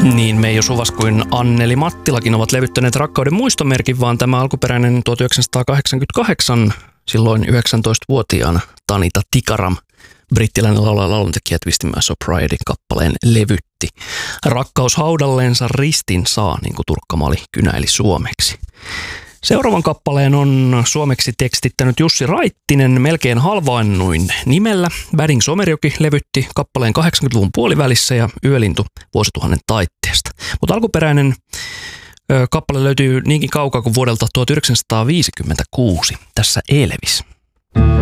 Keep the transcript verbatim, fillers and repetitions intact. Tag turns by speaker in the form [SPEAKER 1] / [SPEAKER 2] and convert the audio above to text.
[SPEAKER 1] Niin Meijo Suvas kuin Anneli Mattilakin ovat levyttäneet Rakkauden muistomerkin, vaan tämä alkuperäinen tuhatyhdeksänsataakahdeksankymmentäkahdeksan silloin yhdeksäntoistavuotiaana Tanita Tikaram, brittiläinen laulaja lauluntekijä Twisting My Sobriety kappaleen levytti. Rakkaus haudalleensa ristin saa, niin kuin Turkka-Mali kynäili suomeksi. Seuraavan kappaleen on suomeksi tekstittänyt Jussi Raittinen melkein halvaannuin nimellä. Väding Somerjoki levytti kappaleen kahdeksankymmentäluvun puolivälissä ja Yölintu vuosituhannen taitteesta. Mutta alkuperäinen ö, kappale löytyy niinkin kaukaa kuin vuodelta tuhatyhdeksänsataaviisikymmentäkuusi. Tässä Elvis.